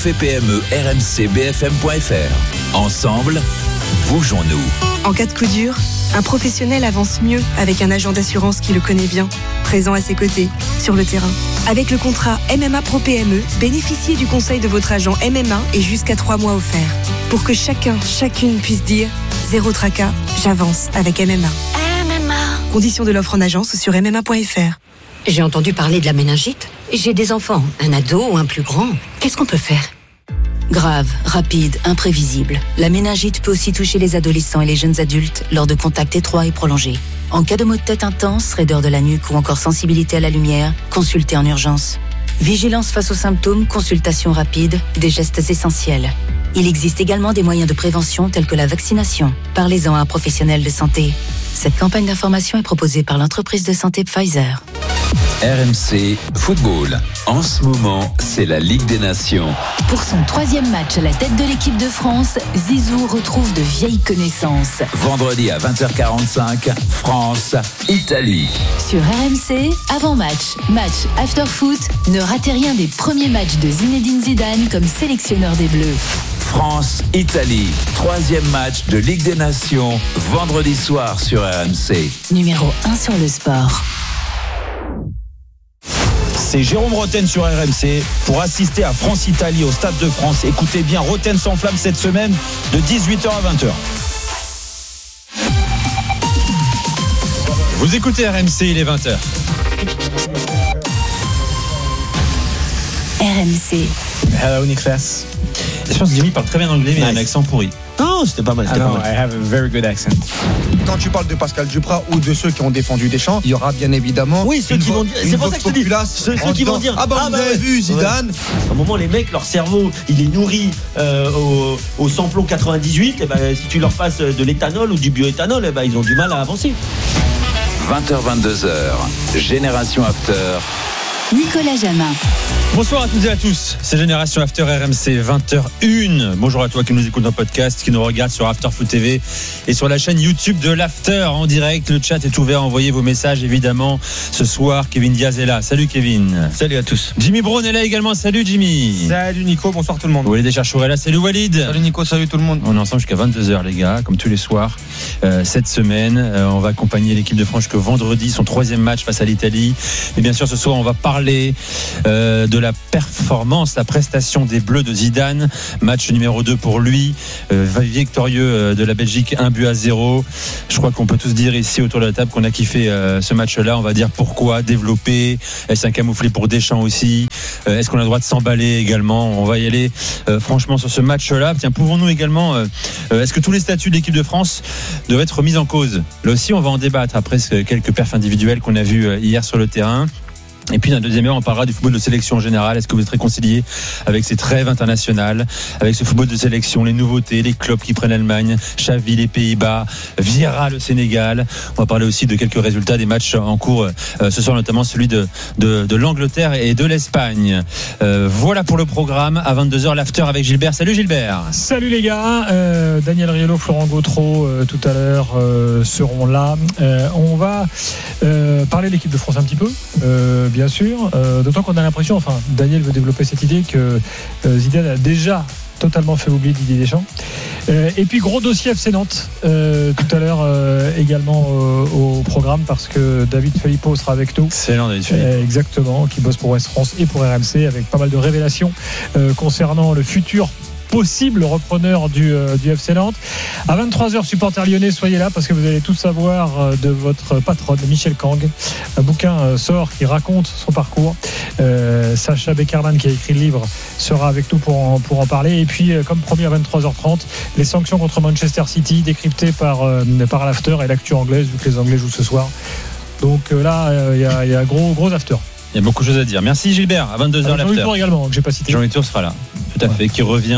trophée-PME-RMC-BFM.fr. Ensemble, bougeons-nous. En cas de coup dur, un professionnel avance mieux avec un agent d'assurance qui le connaît bien, présent à ses côtés, sur le terrain. Avec le contrat MMA Pro PME, bénéficiez du conseil de votre agent MMA et jusqu'à 3 mois offerts. Pour que chacune puisse dire « Zéro tracas, j'avance avec MMA ». Conditions de l'offre en agence sur MMA.fr. J'ai entendu parler de la méningite. J'ai des enfants, un ado ou un plus grand. Qu'est-ce qu'on peut faire ? Grave, rapide, imprévisible. La méningite peut aussi toucher les adolescents et les jeunes adultes lors de contacts étroits et prolongés. En cas de maux de tête intense, raideur de la nuque ou encore sensibilité à la lumière, consultez en urgence. Vigilance face aux symptômes, consultation rapide, des gestes essentiels. Il existe également des moyens de prévention tels que la vaccination. Parlez-en à un professionnel de santé. Cette campagne d'information est proposée par l'entreprise de santé Pfizer. RMC Football. En ce moment, c'est la Ligue des Nations. Pour son 3e match à la tête de l'équipe de France, Zizou retrouve de vieilles connaissances. Vendredi à 20h45, France-Italie. Sur RMC, avant-match, match after-foot, ne ratez rien des premiers matchs de Zinedine Zidane comme sélectionneur des Bleus. France-Italie, 3e match de Ligue des Nations, vendredi soir sur RMC. Numéro 1 sur le sport. C'est Jérôme Roten sur RMC pour assister à France-Italie au Stade de France. Écoutez bien, Roten s'enflamme cette semaine de 18h à 20h. Vous écoutez RMC, il est 20h. RMC. Hello Nicolas. Je pense que Jimmy parle très bien anglais, mais il a un accent pourri. Non, c'était pas mal. I have a very good accent. Quand tu parles de Pascal Duprat ou de ceux qui ont défendu Deschamps, il y aura bien évidemment. Oui, ceux qui vont dire. C'est pour ça que je te dis. Ceux qui vont dire. Vous avez vu Zidane. À un moment, les mecs, leur cerveau, il est nourri au samplon 98. Et ben, si tu leur passes de l'éthanol ou du bioéthanol, ben, ils ont du mal à avancer. 20h-22h, Génération After. Nicolas Jamin. Bonsoir à toutes et à tous, c'est Génération After RMC 20h01. Bonjour à toi qui nous écoute en podcast, qui nous regarde sur After Foot TV et sur la chaîne YouTube de l'After en direct. Le chat est ouvert, envoyez vos messages évidemment. Ce soir, Kevin Diaz est là. Salut Kevin. Salut à tous. Jimmy Brown est là également. Salut Jimmy. Salut Nico, bonsoir tout le monde. Walid Echarchour est là. Salut Walid. Salut Nico, salut tout le monde. On est ensemble jusqu'à 22h les gars, comme tous les soirs. Cette semaine, on va accompagner l'équipe de France jusqu'au vendredi, son 3e match face à l'Italie. Et bien sûr, ce soir, on va parler de la performance, la prestation des Bleus de Zidane. Match numéro 2 pour lui, victorieux de la Belgique, 1-0. Je crois qu'on peut tous dire ici autour de la table qu'on a kiffé ce match-là. On va dire pourquoi, développer. Est-ce un camouflet pour Deschamps aussi? Est-ce qu'on a le droit de s'emballer également? On va y aller franchement sur ce match-là. Tiens, pouvons-nous également est-ce que tous les statuts de l'équipe de France doivent être mis en cause? Là aussi, on va en débattre après quelques perfs individuels qu'on a vus hier sur le terrain. Et puis dans la deuxième heure, on parlera du football de sélection en général. Est-ce que vous êtes réconcilié avec ces trêves internationales, avec ce football de sélection, les nouveautés, les clubs qui prennent l'Allemagne, Xavi les Pays-Bas, Vieira le Sénégal. On va parler aussi de quelques résultats des matchs en cours ce soir, notamment celui de l'Angleterre et de l'Espagne. Voilà pour le programme. À 22h, l'after avec Gilbert. Salut Gilbert. Salut les gars. Daniel Riolo, Florent Gautreau tout à l'heure seront là. On va parler de l'équipe de France un petit peu. Bien sûr, d'autant qu'on a l'impression, enfin Daniel veut développer cette idée que Zidane a déjà totalement fait oublier Didier Deschamps. Et puis gros dossier FC Nantes tout à l'heure également au programme parce que David Filippo sera avec nous. Excellent David Filippo. Exactement, qui bosse pour Ouest France et pour RMC avec pas mal de révélations concernant le futur possible repreneur du FC Nantes. À 23h, supporters lyonnais, soyez là parce que vous allez tout savoir de votre patronne Michel Kang. Un bouquin sort qui raconte son parcours. Sacha Beckerman, qui a écrit le livre, sera avec nous pour en parler. Et puis, comme promis, à 23h30, les sanctions contre Manchester City décryptées par l'after et l'actu anglaise, vu que les Anglais jouent ce soir. Donc là, il y a gros after. Il y a beaucoup de choses à dire. Merci Gilbert. À 22h, l'after. Jean-Louis Tour également, que j'ai pas cité. Jean-Louis Tour sera là. Tout à fait. Qui revient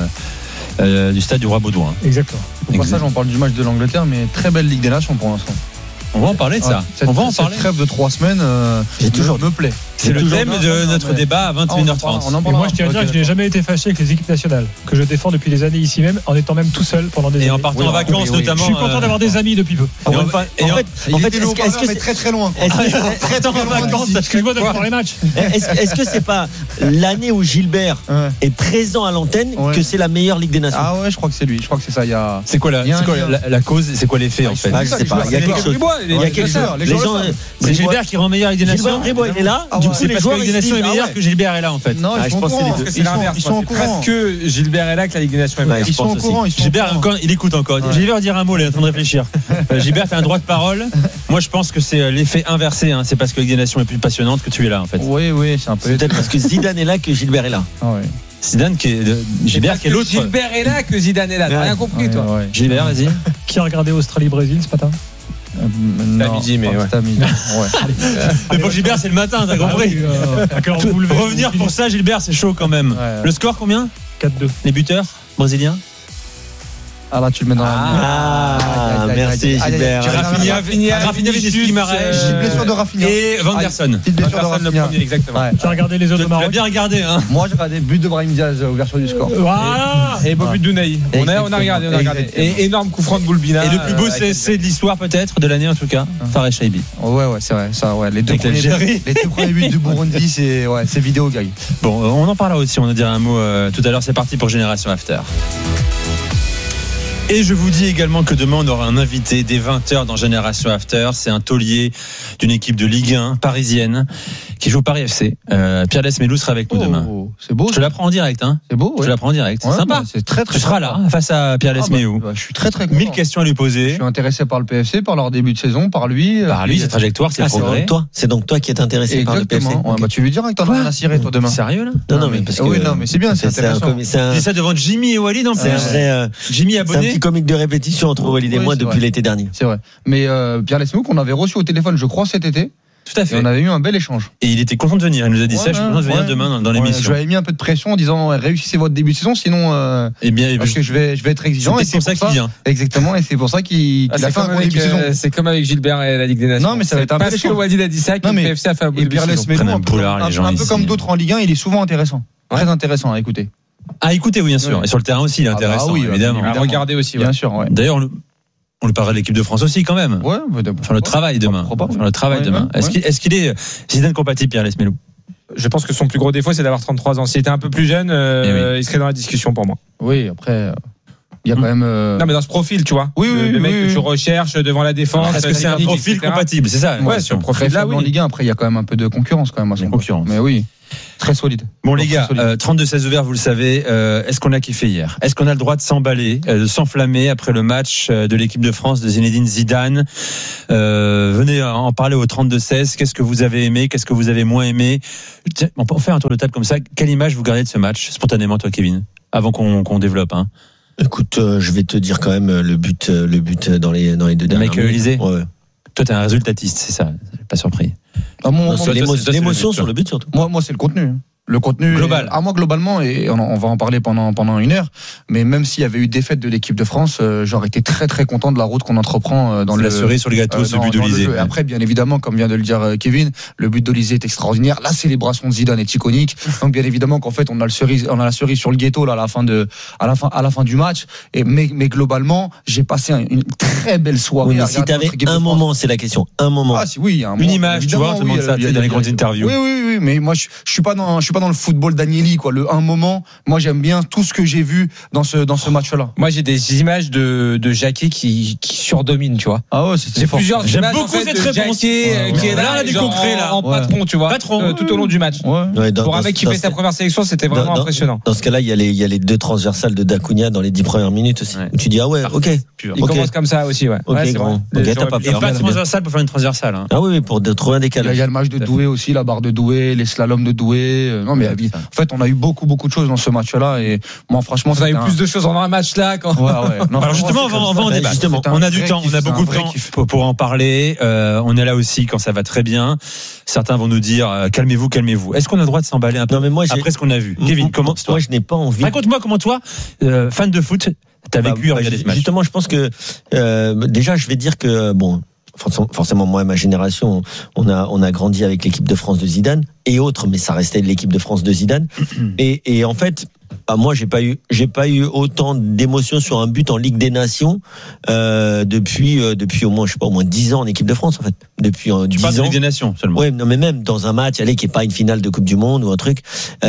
du stade du Roi Baudouin. Exactement. Au passage, on parle du match de l'Angleterre, mais très belle Ligue des Nations pour l'instant. On va en parler de ça. On va en parler. Cette trêve de 3 semaines, me plaît. C'est le thème de notre débat à 21h30. Et moi, je tiens à dire que je n'ai jamais été fâché avec les équipes nationales, que je défends depuis des années ici même, en étant même tout seul pendant des années. Et en partant en vacances notamment. Je suis content d'avoir des amis depuis peu. En fait, est-ce que c'est très très loin? Très en vacances, excuse-moi de voir les matchs. Est-ce que c'est pas l'année où Gilbert est présent à l'antenne que c'est la meilleure Ligue des Nations? Ah ouais, je crois que c'est lui. Je crois que c'est ça. C'est quoi la cause? C'est quoi l'effet en fait? Il y a quelque chose. Les gens, c'est Gilbert qui rend meilleur Ligue des Nations. Gilbert Bribois, il est là. Du coup, c'est parce que la Ligue des Nations est meilleure que Gilbert est là, en fait. Non, ils sont au courant. C'est l'inverse. Ils sont au courant. Que Gilbert est là que la Ligue des Nations est meilleure. Ils sont au courant. Gilbert, il écoute encore. Gilbert dire un mot, il est en train de réfléchir. Gilbert, t'as un droit de parole. Moi, je pense que c'est l'effet inversé. C'est parce que la Ligue des Nations est plus passionnante que tu es là, en fait. Oui, c'est un peu. C'est peut-être parce que Zidane est là que Gilbert est là. Zidane Gilbert qui est l'autre. Gilbert est là que Zidane est là. T'as rien compris, toi. Gilbert, vas-y. Qui a regardé Australie-Brésil ce matin? T'as midi, mais ouais. Mais pour Gilbert, c'est le matin, t'as compris. Revenir pour ça, Gilbert, c'est chaud quand même. Le score, combien? 4-2. Les buteurs brésiliens? Ah là, tu le mets dans la. Merci Gilbert. Rafinha, Vinicius, Guimaraes, blessure de Rafinha et Van Der-Son. Petite blessure de Rafinha. Exactement. Tu as regardé les autres de Maroc? Tu as bien regardé, hein. Moi, j'ai regardé but de Brahim Diaz, ouverture du score. Voilà. Et beau but de Dounaï. On a regardé. Et énorme coup franc de Boulbina. Et le plus beau CSC de l'histoire peut-être de l'année en tout cas, Fares Chaibi. Ouais, c'est vrai. Ça, ouais. Les deux premiers buts du Burundi, c'est vidéo, Guy. Bon, on en parlera aussi. On va dire un mot tout à l'heure. C'est parti pour Génération After. Et je vous dis également que demain on aura un invité dès 20h dans Génération After. C'est un taulier d'une équipe de Ligue 1 parisienne qui joue au Paris FC. Pierre Lesmelou sera avec nous demain. C'est beau. Je te l'apprends en direct. C'est beau. Je te l'apprends en direct. C'est sympa. C'est très Tu seras là face à Pierre Lesmelou. Je suis très content. 1000 questions à lui poser. Je suis intéressé par le PFC, par leur début de saison, par lui. Sa trajectoire, ses progrès. C'est donc toi qui es intéressé par le PFC. Tu lui diras que t'en as rien à cirer toi demain. Sérieux là? Non, mais parce que. Oui, non, mais c'est bien, c'est intéressant. Dis ça devant Jimmy et Walid en plus. Jimmy abonné. C'est un petit comique de répétition entre Walid et moi depuis l'été dernier. C'est vrai. Mais Pierre Lesmelou qu'on avait reçu au téléphone, je crois, cet été. Tout à fait. Et on avait eu un bel échange. Et il était content de venir. Il nous a dit ça. Je suis content de venir demain dans l'émission. Je lui avais mis un peu de pression en disant réussissez votre début de saison, sinon. Parce que je vais être exigeant. C'est pour ça qu'il vient. Exactement. Et c'est pour ça qu'il a fait un bon début de saison. C'est comme avec Gilbert et la Ligue des Nations. Non, mais ça va être un peu. Parce que Walid a dit ça, que le PFC a fait un bon début de saison. Et Pierre Lesmelou, un peu comme d'autres en Ligue 1, il est souvent intéressant. Très intéressant à écouter. À écouter, oui, bien sûr. Et sur le terrain aussi, il est intéressant, évidemment. À regarder aussi. Bien sûr. D'ailleurs, on lui parlera de l'équipe de France aussi quand même. Faire le travail demain. Est-ce qu'il est Zidane compatible, Pierre Lesmelou? Je pense que son plus gros défaut, c'est d'avoir 33 ans. S'il était un peu plus jeune, il serait dans la discussion pour moi. Oui, après. Il y a quand même. Non, mais dans ce profil, tu vois. Le mec que tu recherches devant la défense. Est-ce que c'est un profil compatible? C'est ça. Ouais, sur le profil là, oui. En Ligue 1, après, il y a quand même un peu de concurrence quand même à son concurrence. Mais oui. Très solide. Bon les gars, 32-16 ouverts, vous le savez. Est-ce qu'on a kiffé hier? Est-ce qu'on a le droit de s'emballer, de s'enflammer après le match de l'équipe de France de Zinedine Zidane? Venez en parler au 32-16. Qu'est-ce que vous avez aimé? Qu'est-ce que vous avez moins aimé? On peut faire un tour de table comme ça. Quelle image vous gardez de ce match spontanément, toi, Kevin, avant qu'on développe? Écoute, je vais te dire quand même le but dans les deux dernières minutes. Élysée. Ouais. Toi, t'es un résultatiste, c'est ça? Pas surpris. L'émotion sur le but surtout. Moi, c'est le contenu. Le contenu global. Moi globalement, et on va en parler pendant une heure, mais même s'il y avait eu défaite de l'équipe de France, j'aurais été très très content de la route qu'on entreprend dans la cerise sur le gâteau, ce but d'Olysée. Et après, bien évidemment, comme vient de le dire Kevin, le but d'Olysée est extraordinaire. La célébration de Zidane est iconique. Donc bien évidemment qu'en fait on a la cerise sur le gâteau là à la fin du match. Mais globalement, j'ai passé une très belle soirée. Oui, mais si t'avais un moment, c'est la question, un moment. Ah si oui, un moment. Une image, tu vois, on te demande ça dans les grandes interviews. Oui, mais moi je suis pas dans le football d'Agnelli, quoi. Le un moment, moi j'aime bien tout ce que j'ai vu dans ce match-là. Moi j'ai des images de Jacquet qui surdomine, tu vois. Ah ouais, j'ai plusieurs j'aime images beaucoup cette de Jacquet qui est là, du concret là, en patron, tu vois, tout au long du match. Pour un mec qui fait sa première sélection, c'était vraiment impressionnant. Dans ce cas-là, il y a les deux transversales de Dacunia dans les 10 premières minutes aussi. Où tu dis ah ouais, ok. Il commence comme ça aussi, ouais. Ok, grand. T'as pas peur. Pas de transversale pour faire une transversale. Ah oui, pour trouver un décalage. Il y a le match de Doué aussi, la barre de Doué, les slaloms de Doué. Non mais en fait, on a eu beaucoup de choses dans ce match-là et moi franchement, on a eu plus de choses dans un match-là quand. Non, alors justement, on va en débattre. Justement, on a du temps, on a beaucoup de temps pour en parler. On est là aussi quand ça va très bien. Certains vont nous dire calmez-vous. Est-ce qu'on a le droit de s'emballer un peu après ce qu'on a vu? Kevin, comment toi? Moi, je n'ai pas envie. Raconte-moi comment toi, fan de foot, t'as vécu à regarder ce match. Justement, je pense que déjà, je vais dire que bon. Forcément, moi et ma génération, on a grandi avec l'équipe de France de Zidane et autres, mais ça restait l'équipe de France de Zidane. Et en fait, moi, j'ai pas eu autant d'émotions sur un but en Ligue des Nations depuis au moins 10 ans en équipe de France en fait. Depuis 10 ans. Tu parles de Ligue des Nations seulement. Ouais, non mais même dans un match, qui est pas une finale de Coupe du Monde ou un truc.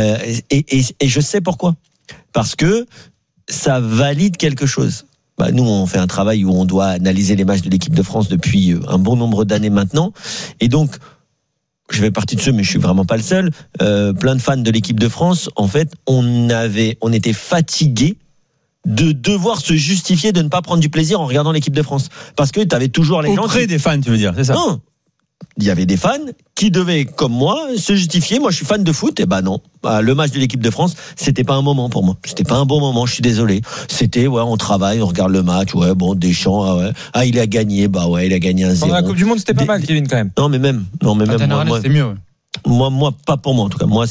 Et je sais pourquoi. Parce que ça valide quelque chose. Nous, on fait un travail où on doit analyser les matchs de l'équipe de France depuis un bon nombre d'années maintenant. Et donc, je fais partie de ceux, mais je suis vraiment pas le seul, plein de fans de l'équipe de France, en fait, on était fatigués de devoir se justifier de ne pas prendre du plaisir en regardant l'équipe de France. Parce que tu avais toujours les gens... Auprès des fans, tu veux dire, c'est ça? Non. Il y avait des fans qui devaient, comme moi, se justifier. Moi, je suis fan de foot. Et non. Le match de l'équipe de France, c'était pas un moment pour moi. C'était pas un bon moment. Je suis désolé. C'était, on travaille, on regarde le match. Deschamps, il a gagné. Il a gagné 1-0. Pendant la Coupe du Monde, c'était pas mal, Kevin, quand même. Non, mais même. C'était mieux. Moi, pas pour moi en tout cas. Moi,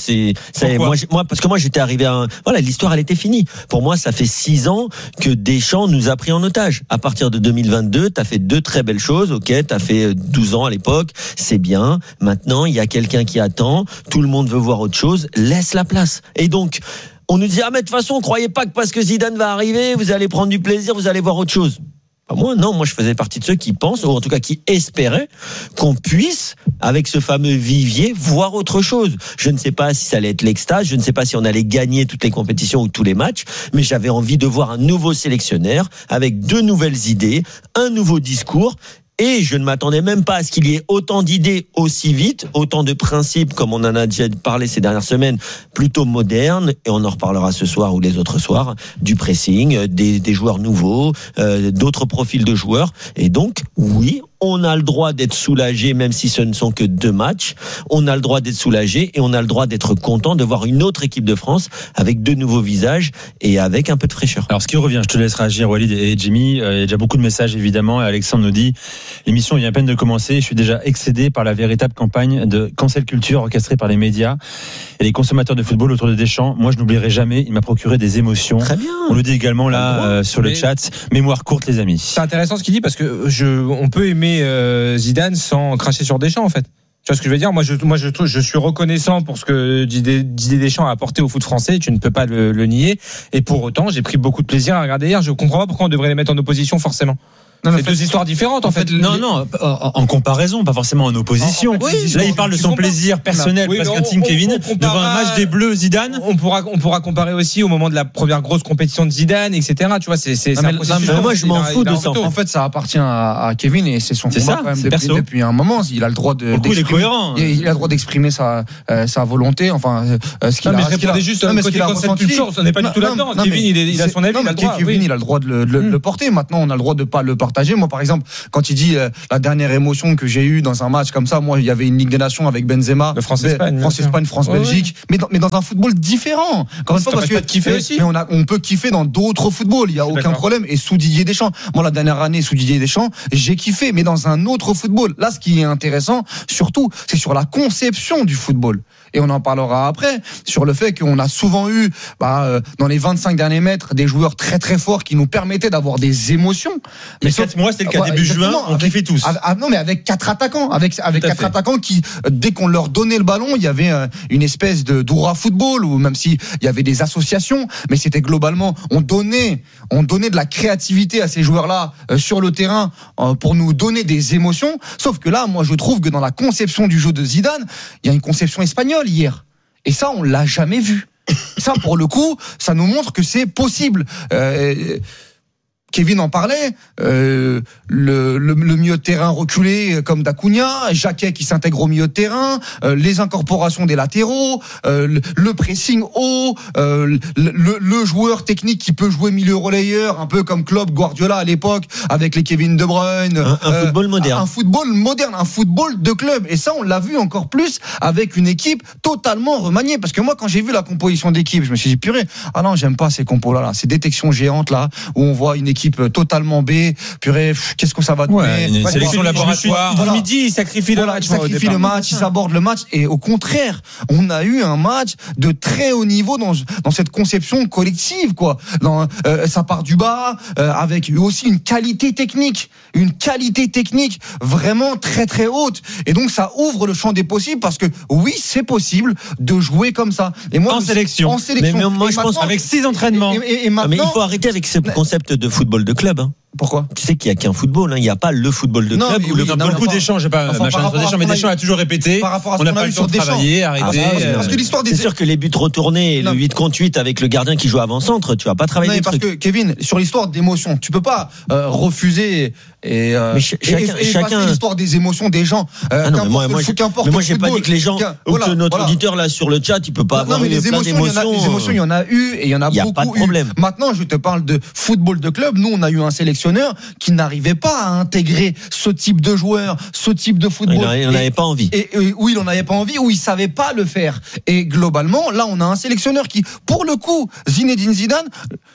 parce que moi j'étais arrivé à l'histoire elle était finie. Pour moi, ça fait 6 ans que Deschamps nous a pris en otage. À partir de 2022, t'as fait 2 très belles choses. Ok, t'as fait 12 ans à l'époque, c'est bien. Maintenant, il y a quelqu'un qui attend. Tout le monde veut voir autre chose. Laisse la place. Et donc, on nous dit mais de toute façon, croyez pas que parce que Zidane va arriver, vous allez prendre du plaisir, vous allez voir autre chose. Moi, non, moi je faisais partie de ceux qui pensent, ou en tout cas qui espéraient, qu'on puisse, avec ce fameux vivier, voir autre chose. Je ne sais pas si ça allait être l'extase, je ne sais pas si on allait gagner toutes les compétitions ou tous les matchs, mais j'avais envie de voir un nouveau sélectionneur, avec 2 nouvelles idées, un nouveau discours. Et je ne m'attendais même pas à ce qu'il y ait autant d'idées aussi vite, autant de principes, comme on en a déjà parlé ces dernières semaines, plutôt modernes, et on en reparlera ce soir ou les autres soirs, du pressing, des joueurs nouveaux, d'autres profils de joueurs. Et donc, oui, on a le droit d'être soulagé, même si ce ne sont que 2 matchs. On a le droit d'être soulagé et on a le droit d'être content de voir une autre équipe de France avec 2 nouveaux visages et avec un peu de fraîcheur. Alors, ce qui revient, je te laisse réagir, Walid et Jimmy. Il y a déjà beaucoup de messages, évidemment. Et Alexandre nous dit, l'émission vient à peine de commencer. Je suis déjà excédé par la véritable campagne de cancel culture orchestrée par les médias et les consommateurs de football autour de Deschamps. Moi, je n'oublierai jamais. Il m'a procuré des émotions. Très bien. On le dit également là sur le chat. Mémoire courte, les amis. C'est intéressant ce qu'il dit parce que on peut aimer Zidane sans cracher sur Deschamps en fait. Tu vois ce que je veux dire? Moi, je suis reconnaissant pour ce que Didier Deschamps a apporté au foot français. Tu ne peux pas le nier. Et pour autant, j'ai pris beaucoup de plaisir à regarder hier. Je comprends pas pourquoi on devrait les mettre en opposition forcément. C'est 2 histoires différentes en fait. Non, en comparaison, pas forcément en opposition. Là, il parle de son plaisir personnel parce qu'intime Kevin devant un match des Bleus Zidane. On pourra comparer aussi au moment de la première grosse compétition de Zidane, etc. Tu vois, c'est moi je m'en fous de ça. En fait, ça appartce à Kevin et c'est son combat quand même depuis un moment. Il a le droit de. Il est cohérent. Il a le droit d'exprimer sa volonté. Enfin, ce qu'il a. Mais je répondais juste à côté concept culture. On n'est pas du tout là-dedans. Kevin, il a son avis. Kevin, il a le droit de le porter. Maintenant, on a le droit de pas le partager. Moi, par exemple, quand il dit la dernière émotion que j'ai eue dans un match comme ça, moi, il y avait une Ligue des Nations avec Benzema, France-Espagne, France-Belgique, mais dans un football différent. Encore une fois, parce que on peut kiffer dans d'autres footballs, il y a aucun problème. Et sous Didier Deschamps, moi, la dernière année sous Didier Deschamps, j'ai kiffé, mais dans un autre football. Là, ce qui est intéressant, surtout, c'est sur la conception du football. Et on en parlera après, sur le fait qu'on a souvent eu, dans les 25 derniers mètres, des joueurs très très forts qui nous permettaient d'avoir des émotions. Mais 4 mois, c'était le cas début juin, on kiffait tous. Non, mais avec 4 attaquants, avec 4 attaquants qui, dès qu'on leur donnait le ballon, il y avait une espèce de d'aura football, ou même si il y avait des associations, mais c'était globalement, on donnait de la créativité à ces joueurs-là sur le terrain pour nous donner des émotions. Sauf que là, moi, je trouve que dans la conception du jeu de Zidane, il y a une conception espagnole hier. Et ça, on l'a jamais vu. Ça, pour le coup, ça nous montre que c'est possible. Kevin en parlait, le milieu de terrain reculé comme d'Acunha, Jacquet qui s'intègre au milieu de terrain, les incorporations des latéraux, le pressing haut, le joueur technique qui peut jouer milieu relayeur, un peu comme Klopp, Guardiola à l'époque, avec les Kevin De Bruyne. Un football moderne. Un football moderne, un football de club. Et ça, on l'a vu encore plus avec une équipe totalement remaniée. Parce que moi, quand j'ai vu la composition d'équipe, je me suis dit, purée, non, j'aime pas ces compos-là, ces détections géantes là, où on voit une équipe totalement B, purée, qu'est-ce que ça va donner? Une sélection laboratoire. Voilà. Midi, il sacrifie le match. Il sacrifie le match, il s'aborde le match. Et au contraire, on a eu un match de très haut niveau dans cette conception collective, quoi. Ça part du bas, avec aussi une qualité technique vraiment très très haute. Et donc ça ouvre le champ des possibles parce que oui, c'est possible de jouer comme ça. Et moi, en sélection. Mais moi, je pense avec 6 entraînements. Et maintenant, mais il faut arrêter avec ce concept de football football de club. Hein. Pourquoi ? Tu sais qu'il n'y a qu'un football, il n'y a pas le football de club. Dans le coup Deschamps, j'ai pas machin sur Deschamps, mais Deschamps a toujours répété. On n'a pas eu le temps de travailler, arrêter. Parce que l'histoire c'est sûr que les buts retournés, le 8 contre 8 avec le gardien qui joue avant-centre, tu vas pas travailler. Non, parce que Kevin, sur l'histoire d'émotion, tu peux pas refuser et chacun l'histoire des émotions des gens. Moi j'ai pas dit que les gens ou que notre auditeur là sur le chat, il peut pas avoir plein d'émotions. Les émotions, il y en a eu et il y en a beaucoup. Il y a pas de problème. Maintenant, je te parle de football de club. Nous, on a eu un sélectionneur qui n'arrivait pas à intégrer ce type de joueur, ce type de football. Il n'en avait pas envie. Et oui, il n'en avait pas envie, ou il savait pas le faire. Et globalement, là, on a un sélectionneur qui, pour le coup, Zinedine Zidane,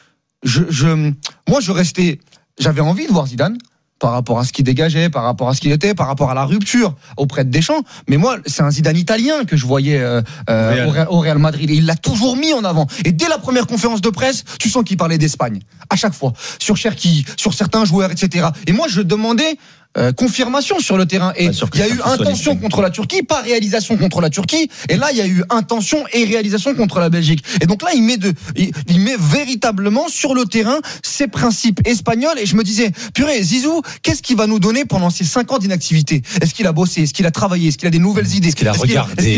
j'avais envie de voir Zidane par rapport à ce qu'il dégageait, par rapport à ce qu'il était, par rapport à la rupture auprès de Deschamps. Mais moi, c'est un Zidane italien que je voyais au Real Madrid. Et il l'a toujours mis en avant. Et dès la première conférence de presse, tu sens qu'il parlait d'Espagne. À chaque fois. Sur Cherki, sur certains joueurs, etc. Et moi, je demandais confirmation sur le terrain. Et il y a eu intention contre la Turquie, pas réalisation contre la Turquie. Et là, il y a eu intention et réalisation contre la Belgique. Et donc là, il met véritablement sur le terrain ses principes espagnols. Et je me disais, purée, Zizou, qu'est-ce qu'il va nous donner pendant ces 5 ans d'inactivité ? Est-ce qu'il a bossé ? Est-ce qu'il a travaillé ? Est-ce qu'il a des nouvelles idées ? Est-ce qu'il a regardé ?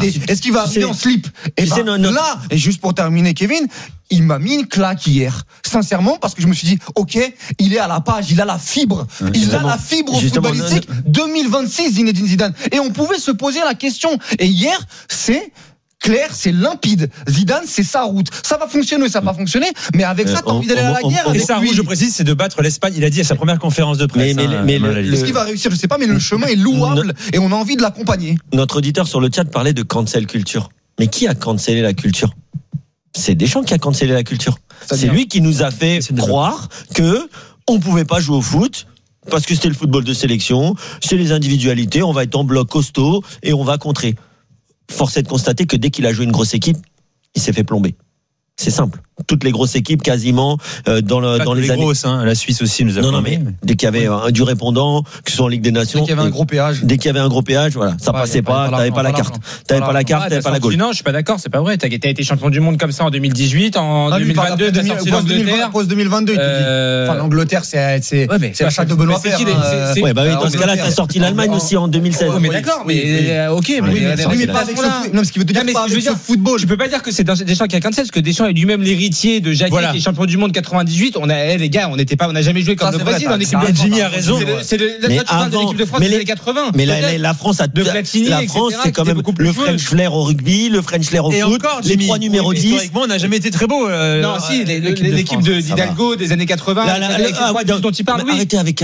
Est-ce qu'il va arriver en slip ? Et là, et juste pour terminer, Kevin, il m'a mis une claque hier. Sincèrement, parce que je me suis dit, ok, il est à la page, il a la fibre. Il a la fibre footballistique 2026, Zinedine Zidane. Et on pouvait se poser la question. Et hier, c'est clair, c'est limpide. Zidane, c'est sa route. Ça va fonctionner, ça va pas fonctionner. Mais avec ça, t'as envie d'aller à la guerre. Et sa route, je précise, c'est de battre l'Espagne. Il a dit à sa première conférence de presse. Est-ce qu'il va réussir ? Je sais pas, mais le chemin est louable et on a envie de l'accompagner. Notre auditeur sur le chat parlait de cancel culture. Mais qui a cancellé la culture ? C'est Deschamps qui a cancellé la culture. C'est lui qui nous a fait croire que on pouvait pas jouer au foot parce que c'était le football de sélection, c'est les individualités, on va être en bloc costaud et on va contrer. Force est de constater que dès qu'il a joué une grosse équipe, il s'est fait plomber. C'est simple. Toutes les grosses équipes quasiment dans les années grosses, la Suisse aussi nous a non mais dès qu'il y avait du répondant, que ce soit en Ligue des Nations, dès qu'il y avait un gros péage, voilà, ça passait pas, t'avais pas la carte, t'avais pas la goal. Non, je suis pas d'accord, c'est pas vrai. T'as été champion du monde comme ça en 2018, en 2022, t'as sorti l'Angleterre. Post 2022, tu dis. Enfin, l'Angleterre, c'est la chatte de Benoît Paire. Ouais, bah oui, dans ce cas-là, t'as sorti l'Allemagne aussi en 2016. Mais d'accord, mais ok, mais pas avec ça. Non, ce qui veut dire pas avec ce football. Je peux pas dire que c'est Deschamps qui a cancel, parce que Deschamps est lui-même l'héritier de Jacques qui est champion du monde 98. Les gars, on n'a jamais joué comme le Brésil en équipe de France. Jimmy a raison. C'est la tradition de l'équipe de France des années 80. Mais la France a c'est quand même le French flair au rugby, le French flair au foot, les 3 numéros 10. Historiquement, on n'a jamais été très beau. Non, si, l'équipe de Hidalgo des années 80, dont tu parles, oui. Arrêtez avec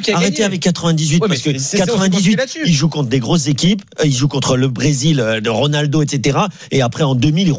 98 parce que 98, ils jouent contre des grosses équipes, ils jouent contre le Brésil de Ronaldo, etc. Et après en 2000,